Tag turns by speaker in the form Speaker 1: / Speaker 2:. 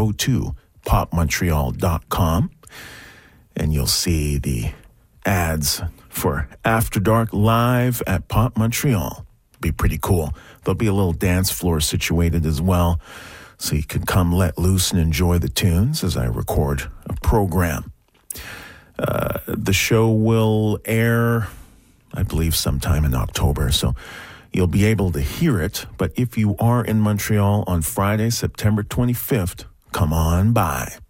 Speaker 1: go to popmontreal.com and you'll see the ads for After Dark live at Pop Montreal. Be pretty cool. There'll be a little dance floor situated as well, so you can come let loose and enjoy the tunes as I record a program. The show will air, I believe, sometime in October, so you'll be able to hear it. But if you are in Montreal on Friday, September 25th, come on by.